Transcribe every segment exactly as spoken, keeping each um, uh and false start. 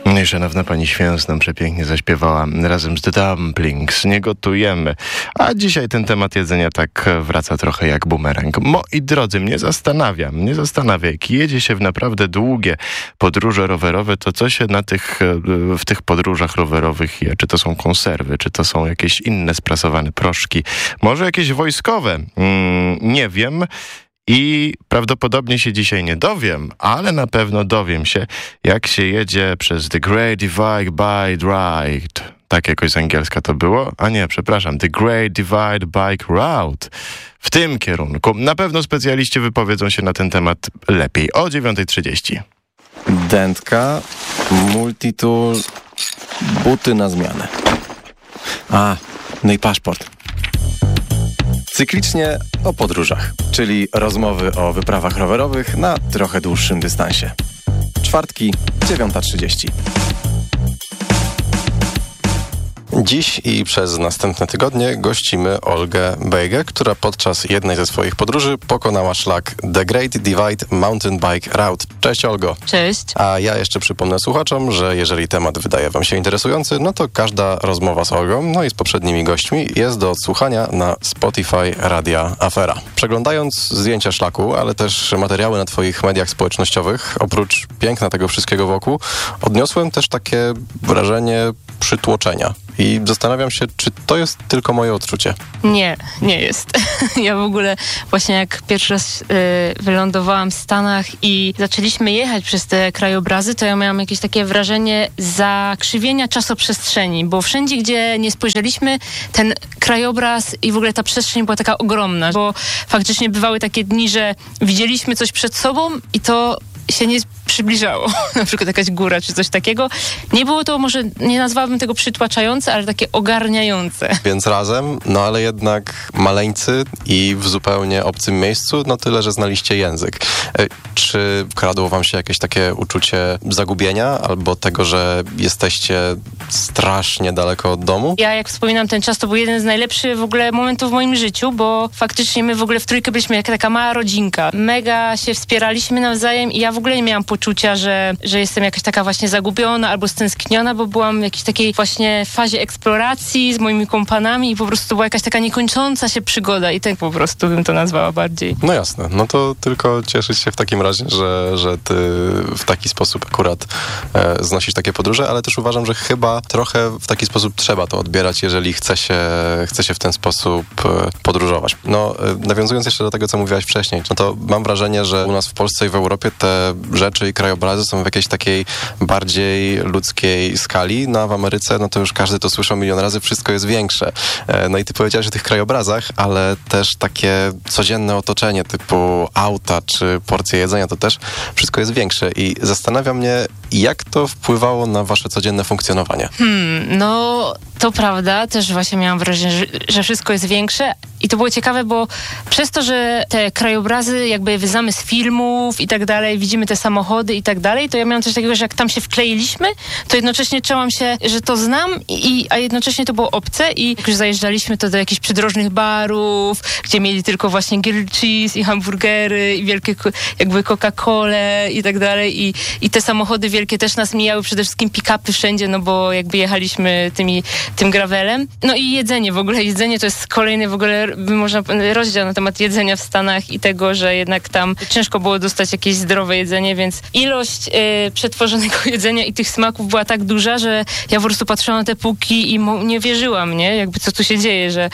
No i szanowna pani Święc nam przepięknie zaśpiewała razem z The Dumplings. Nie gotujemy. A dzisiaj ten temat jedzenia tak wraca trochę jak bumerang. Moi drodzy, mnie zastanawia, mnie zastanawia, jak jedzie się w naprawdę długie podróże rowerowe, to co się na tych, w tych podróżach rowerowych je? Czy to są konserwy, czy to są jakieś inne sprasowane proszki? Może jakieś wojskowe? Mm, nie wiem. I prawdopodobnie się dzisiaj nie dowiem, ale na pewno dowiem się, jak się jedzie przez The Great Divide Bike Ride. Tak jakoś z angielska to było? A nie, przepraszam. The Great Divide Bike Route. W tym kierunku. Na pewno specjaliści wypowiedzą się na ten temat lepiej. O dziewiąta trzydzieści. Dętka, multitool, buty na zmianę. A, no i paszport. Cyklicznie o podróżach, czyli rozmowy o wyprawach rowerowych na trochę dłuższym dystansie. Czwartki, dziewiąta trzydzieści. Dziś i przez następne tygodnie gościmy Olgę Bejgę, która podczas jednej ze swoich podróży pokonała szlak The Great Divide Mountain Bike Route. Cześć Olgo. Cześć. A ja jeszcze przypomnę słuchaczom, że jeżeli temat wydaje wam się interesujący, no to każda rozmowa z Olgą, no i z poprzednimi gośćmi jest do odsłuchania na Spotify Radia Afera. Przeglądając zdjęcia szlaku, ale też materiały na twoich mediach społecznościowych, oprócz piękna tego wszystkiego wokół, odniosłem też takie wrażenie przytłoczenia. I zastanawiam się, czy to jest tylko moje odczucie. Nie, nie jest. Ja w ogóle właśnie jak pierwszy raz y, wylądowałam w Stanach i zaczęliśmy jechać przez te krajobrazy, to ja miałam jakieś takie wrażenie zakrzywienia czasoprzestrzeni, bo wszędzie, gdzie nie spojrzeliśmy, ten krajobraz i w ogóle ta przestrzeń była taka ogromna, bo faktycznie bywały takie dni, że widzieliśmy coś przed sobą i to się nie przybliżało, na przykład jakaś góra czy coś takiego. Nie było to, może nie nazwałabym tego przytłaczające, ale takie ogarniające. Więc razem, no ale jednak maleńcy i w zupełnie obcym miejscu, no tyle, że znaliście język. Czy kradło wam się jakieś takie uczucie zagubienia albo tego, że jesteście strasznie daleko od domu? Ja jak wspominam ten czas, to był jeden z najlepszych w ogóle momentów w moim życiu, bo faktycznie my w ogóle w trójkę byliśmy jak taka mała rodzinka. Mega się wspieraliśmy nawzajem i ja w ogóle nie miałam poczucia, że, że jestem jakaś taka właśnie zagubiona albo stęskniona, bo byłam w jakiejś takiej właśnie fazie eksploracji z moimi kompanami i po prostu to była jakaś taka niekończąca się przygoda i tak po prostu bym to nazwała bardziej. No jasne, no to tylko cieszyć się w takim razie, że, że ty w taki sposób akurat e, znosisz takie podróże, ale też uważam, że chyba trochę w taki sposób trzeba to odbierać, jeżeli chce się, chce się w ten sposób e, podróżować. No, e, nawiązując jeszcze do tego, co mówiłaś wcześniej, no to mam wrażenie, że u nas w Polsce i w Europie te rzeczy i krajobrazy są w jakiejś takiej bardziej ludzkiej skali, no a w Ameryce, no to już każdy to słyszał milion razy, wszystko jest większe. No i ty powiedziałeś o tych krajobrazach, ale też takie codzienne otoczenie typu auta czy porcje jedzenia, to też wszystko jest większe i zastanawia mnie, jak to wpływało na wasze codzienne funkcjonowanie. Hmm, no to prawda, też właśnie miałam wrażenie, że, że wszystko jest większe i to było ciekawe, bo przez to, że te krajobrazy jakby znamy z filmów i tak dalej, widzimy te samochody i tak dalej, to ja miałam coś takiego, że jak tam się wkleiliśmy, to jednocześnie czułam się, że to znam, i, a jednocześnie to było obce i jak już zajeżdżaliśmy to do jakichś przydrożnych barów, gdzie mieli tylko właśnie grilled cheese i hamburgery i wielkie jakby Coca-Colę i tak dalej i, i te samochody wielkie też nas mijały, przede wszystkim pick-upy wszędzie, no bo jakby jechaliśmy tymi, tym gravelem. No i jedzenie w ogóle, jedzenie to jest kolejny w ogóle, można rozdział na temat jedzenia w Stanach i tego, że jednak tam ciężko było dostać jakieś zdrowe jedzenie, więc ilość y, przetworzonego jedzenia i tych smaków była tak duża, że ja po prostu patrzyłam na te półki i mo- nie wierzyłam, nie? Jakby co tu się dzieje, że,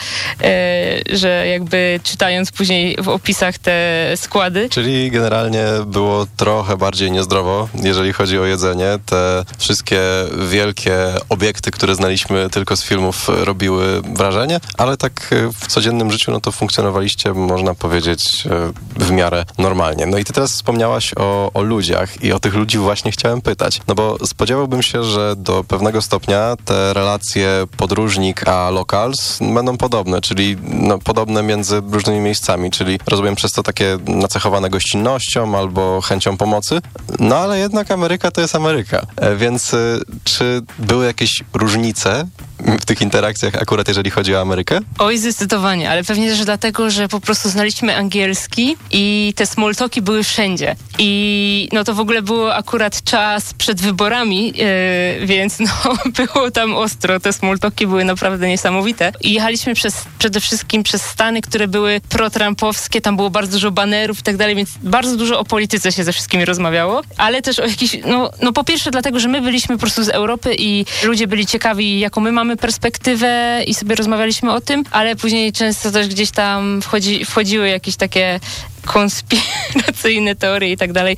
y, że jakby czytając później w opisach te składy. Czyli generalnie było trochę bardziej niezdrowo, jeżeli chodzi o jedzenie. Te wszystkie wielkie obiekty, które znaliśmy tylko z filmów, robiły wrażenie, ale tak w codziennym życiu, no to funkcjonowaliście, można powiedzieć, w miarę normalnie. No i ty teraz wspomniałaś o, o ludziach i o tych ludzi właśnie chciałem pytać. No bo spodziewałbym się, że do pewnego stopnia te relacje podróżnik a locals będą podobne, czyli no, podobne między różnymi miejscami, czyli rozumiem przez to takie nacechowane gościnnością albo chęcią pomocy. No ale jednak Ameryka to jest Ameryka. E, więc y, czy były jakieś różnice w tych interakcjach, akurat jeżeli chodzi o Amerykę? Oj, zdecydowanie, ale pewnie też dlatego, że po prostu znaliśmy angielski i te small talki były wszędzie. I no to w ogóle było akurat czas przed wyborami, yy, więc no było tam ostro. Te small talki były naprawdę niesamowite. I jechaliśmy przez, przede wszystkim przez Stany, które były pro-trumpowskie, tam było bardzo dużo banerów i tak dalej, więc bardzo dużo o polityce się ze wszystkimi rozmawiało, ale też o jakiś, no, no po pierwsze dlatego, że my byliśmy po prostu z Europy i ludzie byli ciekawi, jaką my mamy perspektywę i sobie rozmawialiśmy o tym, ale później często też gdzieś tam wchodzi, wchodziły jakieś takie konspiracyjne teorie i tak dalej,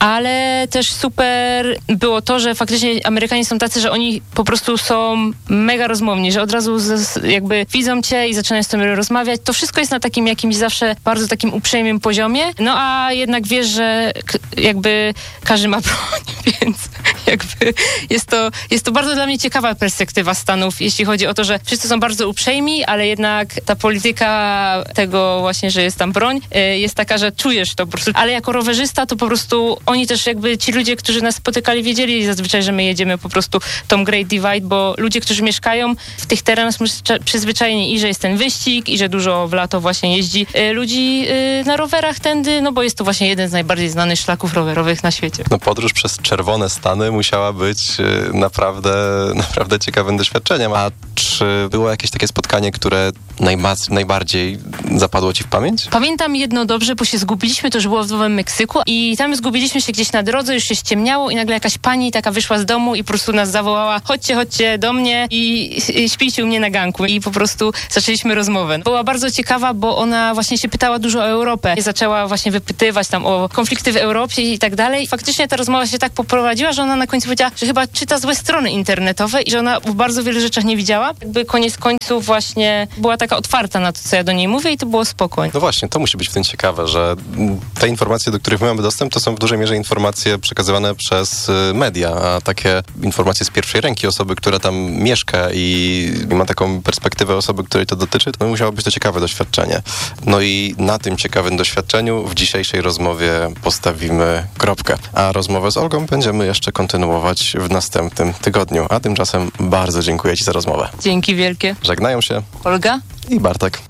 ale też super było to, że faktycznie Amerykanie są tacy, że oni po prostu są mega rozmowni, że od razu z, jakby widzą cię i zaczynają z tym rozmawiać. To wszystko jest na takim jakimś zawsze bardzo takim uprzejmym poziomie, no a jednak wiesz, że k- jakby każdy ma broń, więc jakby jest to, jest to bardzo dla mnie ciekawa perspektywa Stanów, jeśli chodzi o to, że wszyscy są bardzo uprzejmi, ale jednak ta polityka tego właśnie, że jest tam broń, jest taka, że czujesz to po prostu. Ale jako rowerzysta to po prostu oni też jakby ci ludzie, którzy nas spotykali, wiedzieli zazwyczaj, że my jedziemy po prostu tą Great Divide, bo ludzie, którzy mieszkają w tych terenach są przyzwyczajeni i że jest ten wyścig i że dużo w lato właśnie jeździ ludzi na rowerach tędy, no bo jest to właśnie jeden z najbardziej znanych szlaków rowerowych na świecie. No podróż przez czerwone Stany musiała być naprawdę, naprawdę ciekawym doświadczeniem. A czy było jakieś takie spotkanie, które najba- najbardziej zapadło ci w pamięć? Pamiętam jedno dobrze, bo się zgubiliśmy, to już było w Nowym Meksyku i tam zgubiliśmy się gdzieś na drodze, już się ściemniało i nagle jakaś pani taka wyszła z domu i po prostu nas zawołała: chodźcie, chodźcie do mnie i, i śpijcie u mnie na ganku. I po prostu zaczęliśmy rozmowę. Była bardzo ciekawa, bo ona właśnie się pytała dużo o Europę. I zaczęła właśnie wypytywać tam o konflikty w Europie i tak dalej. I faktycznie ta rozmowa się tak poprowadziła, że ona na końcu powiedziała, że chyba czyta złe strony internetowe i że ona w bardzo wielu rzeczach nie widziała. Jakby koniec końców właśnie była taka otwarta na to, co ja do niej mówię i to było spokojnie. No właśnie, to musi być w tym ciekawe, że te informacje, do których my mamy dostęp, to są w dużej mierze informacje przekazywane przez media, a takie informacje z pierwszej ręki osoby, która tam mieszka i ma taką perspektywę osoby, której to dotyczy, to musiało być to ciekawe doświadczenie. No i na tym ciekawym doświadczeniu w dzisiejszej rozmowie postawimy kropkę. A rozmowę z Olgą będziemy jeszcze kontynuować w następnym tygodniu. A tymczasem bardzo dziękuję ci za rozmowę. Dzięki wielkie. Żegnają się Olga i Bartek.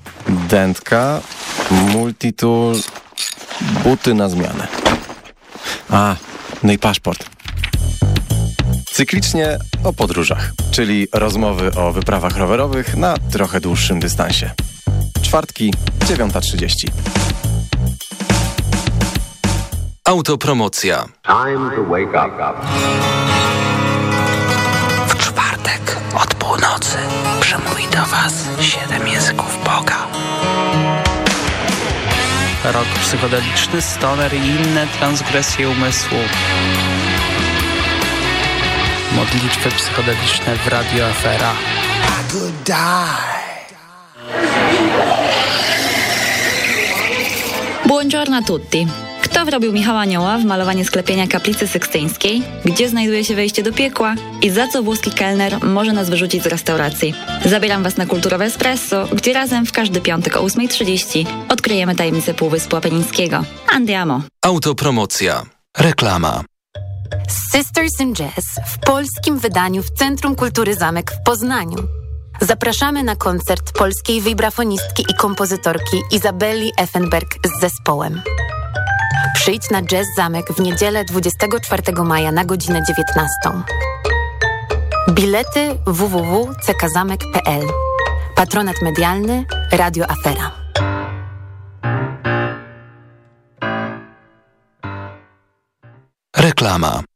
Dętka, multitool, buty na zmianę. A, no i paszport. Cyklicznie o podróżach, czyli rozmowy o wyprawach rowerowych na trochę dłuższym dystansie. Czwartki, dziewiąta trzydzieści. Autopromocja. Time to wake up. W czwartek od północy przemówi do Was siedem języków Boga. Rok psychodeliczny, stoner i inne transgresje umysłu. Modlitwy psychodeliczne w Radio Afera. Buongiorno a tutti. Kto wrobił Michała Anioła w malowanie sklepienia kaplicy sykstyńskiej? Gdzie znajduje się wejście do piekła? I za co włoski kelner może nas wyrzucić z restauracji? Zabieram Was na Kulturowe Espresso, gdzie razem w każdy piątek o ósma trzydzieści odkryjemy tajemnicę Półwyspu Apenińskiego. Andiamo! Autopromocja. Reklama. Sisters in Jazz w polskim wydaniu w Centrum Kultury Zamek w Poznaniu. Zapraszamy na koncert polskiej wibrafonistki i kompozytorki Izabeli Effenberg z zespołem. Przyjdź na Jazz Zamek w niedzielę dwudziestego czwartego maja na godzinę dziewiętnastą. Bilety w w w kropka c k zamek kropka p l. Patronat medialny Radio Afera. Reklama.